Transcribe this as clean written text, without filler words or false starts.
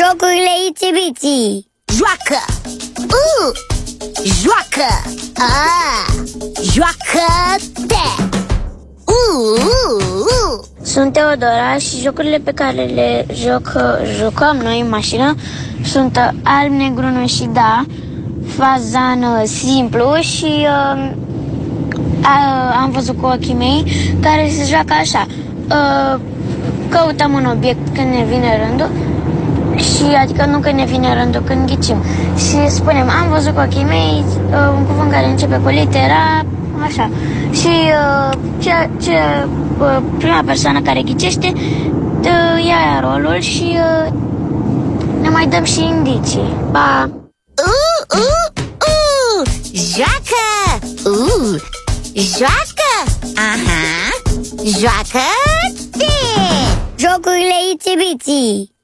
Jocurile Itsy-Bitsy. Joacă! Joacă! Joacă-te! Sunt Teodora și jocurile pe care le jucăm noi în mașină sunt alb, negru, nu și da, fazan simplu și am văzut cu ochii mei care se joacă așa. Căutăm un obiect când ne vine rândul și adică nu când ne vine rândul, când ghicim. Și spunem, am văzut cu ochii mei un cuvânt care începe cu litera așa. Și prima persoană care ghicește ia rolul și ne mai dăm și indicii. Pa! Joacă! Joacă! Aha! Joacă-te! Jocurile Itsy-Bitsy.